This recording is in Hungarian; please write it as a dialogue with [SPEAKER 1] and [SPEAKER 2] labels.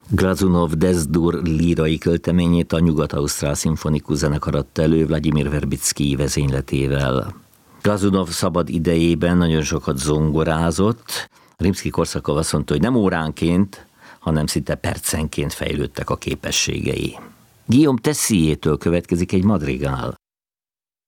[SPEAKER 1] Glazunov Desdur lírai költeményét a Nyugat-Ausztrál Szimfonikus Zenekar adta elő Vladimir Verbicki vezényletével. Glazunov szabad idejében nagyon sokat zongorázott. Rimszky-Korsakov azt mondta, hogy nem óránként, hanem szinte percenként fejlődtek a képességei. Guillaume Tessiétől következik egy madrigál.